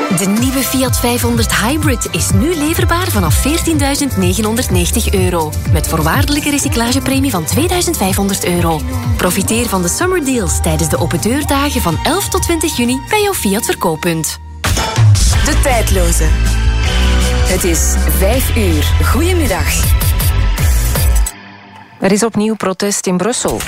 De nieuwe Fiat 500 Hybrid is nu leverbaar vanaf €14.990. Met voorwaardelijke recyclagepremie van €2.500. Profiteer van de summer deals tijdens de opendeurdagen van 11 tot 20 juni bij jouw Fiat verkooppunt. De tijdloze. Het is 5 uur. Goedemiddag. Er is opnieuw protest in Brussel.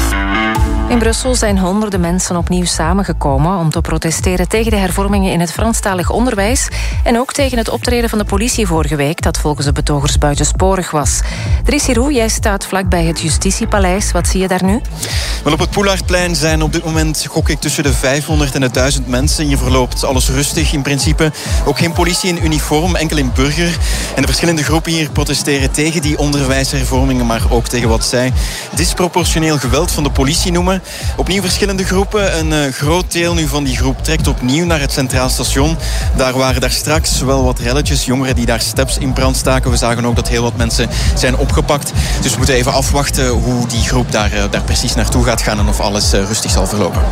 In Brussel zijn honderden mensen opnieuw samengekomen om te protesteren tegen de hervormingen in het Franstalig onderwijs en ook tegen het optreden van de politie vorige week dat volgens de betogers buitensporig was. Dries Siroux, jij staat vlakbij het Justitiepaleis. Wat zie je daar nu? Wel, op het Poulardplein zijn op dit moment, gok ik, tussen de 500 en de 1000 mensen. Hier verloopt alles rustig in principe. Ook geen politie in uniform, enkel in burger. En de verschillende groepen hier protesteren tegen die onderwijshervormingen, maar ook tegen wat zij disproportioneel geweld van de politie noemen. Opnieuw verschillende groepen. Een groot deel nu van die groep trekt opnieuw naar het Centraal Station. Daar waren daar straks wel wat relletjes, jongeren die daar steps in brand staken. We zagen ook dat heel wat mensen zijn opgepakt. Dus we moeten even afwachten hoe die groep daar precies naartoe gaat gaan en of alles rustig zal verlopen.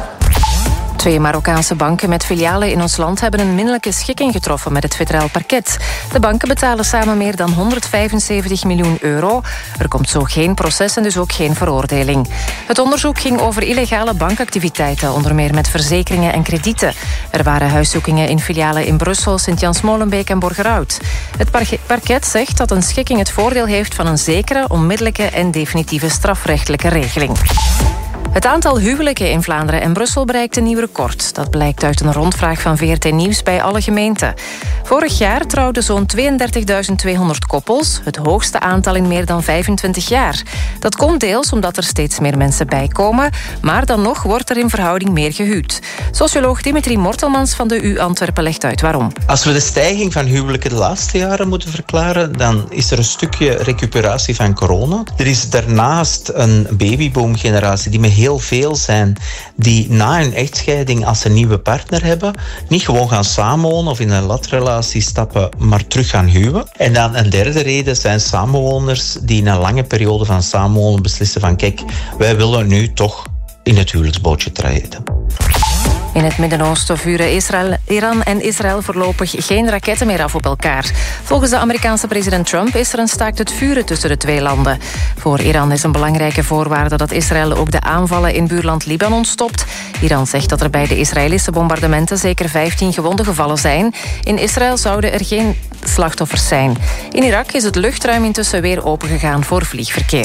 2 Marokkaanse banken met filialen in ons land hebben een minderlijke schikking getroffen met het federaal parket. De banken betalen samen meer dan €175 miljoen. Er komt zo geen proces en dus ook geen veroordeling. Het onderzoek ging over illegale bankactiviteiten, onder meer met verzekeringen en kredieten. Er waren huiszoekingen in filialen in Brussel, Sint-Jans-Molenbeek en Borgerhout. Het parket zegt dat een schikking het voordeel heeft van een zekere, onmiddellijke en definitieve strafrechtelijke regeling. Het aantal huwelijken in Vlaanderen en Brussel bereikt een nieuw record. Dat blijkt uit een rondvraag van VRT Nieuws bij alle gemeenten. Vorig jaar trouwden zo'n 32.200 koppels, het hoogste aantal in meer dan 25 jaar. Dat komt deels omdat er steeds meer mensen bijkomen, maar dan nog wordt er in verhouding meer gehuwd. Socioloog Dimitri Mortelmans van de U Antwerpen legt uit waarom. Als we de stijging van huwelijken de laatste jaren moeten verklaren, dan is er een stukje recuperatie van corona. Er is daarnaast een babyboomgeneratie die met heel veel zijn die na een echtscheiding, als ze een nieuwe partner hebben, niet gewoon gaan samenwonen of in een latrelatie stappen, maar terug gaan huwen. En dan een derde reden zijn samenwoners die na een lange periode van samenwonen beslissen van kijk, wij willen nu toch in het huwelijksbootje treden. In het Midden-Oosten vuren Iran en Israël voorlopig geen raketten meer af op elkaar. Volgens de Amerikaanse president Trump is er een staakt het vuren tussen de twee landen. Voor Iran is een belangrijke voorwaarde dat Israël ook de aanvallen in buurland Libanon stopt. Iran zegt dat er bij de Israëlische bombardementen zeker 15 gewonden gevallen zijn. In Israël zouden er geen slachtoffers zijn. In Irak is het luchtruim intussen weer opengegaan voor vliegverkeer.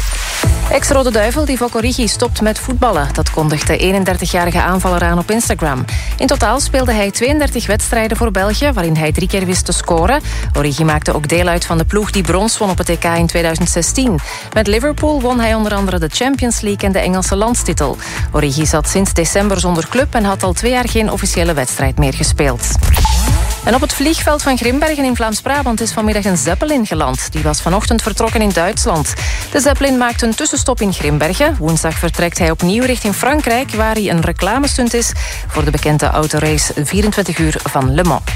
Ex-Rode Duivel Divock Origi stopt met voetballen. Dat kondigt de 31-jarige aanvaller aan op Instagram. In totaal speelde hij 32 wedstrijden voor België, waarin hij 3 keer wist te scoren. Origi maakte ook deel uit van de ploeg die brons won op het EK in 2016. Met Liverpool won hij onder andere de Champions League en de Engelse landstitel. Origi zat sinds december zonder club en had al 2 jaar geen officiële wedstrijd meer gespeeld. En op het vliegveld van Grimbergen in Vlaams-Brabant is vanmiddag een Zeppelin geland. Die was vanochtend vertrokken in Duitsland. De Zeppelin maakt een tussenstop in Grimbergen. Woensdag vertrekt hij opnieuw richting Frankrijk, waar hij een reclamestunt is voor de bekende autorace 24 uur van Le Mans.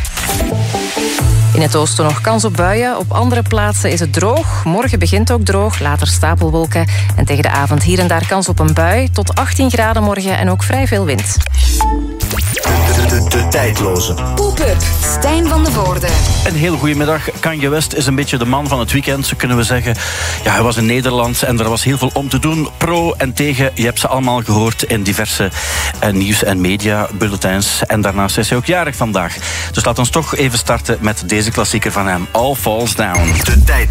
In het oosten nog kans op buien. Op andere plaatsen is het droog. Morgen begint ook droog, later stapelwolken. En tegen de avond hier en daar kans op een bui. Tot 18 graden morgen en ook vrij veel wind. De tijdloze. Poep-up, Stijn van de Voorde. Een heel goedemiddag. Kanye West is een beetje de man van het weekend, zo kunnen we zeggen. Ja, hij was in Nederland en er was heel veel om te doen. Pro en tegen, je hebt ze allemaal gehoord in diverse nieuws- en mediabulletins. En daarnaast is hij ook jarig vandaag. Dus laat ons toch even starten met deze klassieker van hem. All Falls Down. De tijdloze.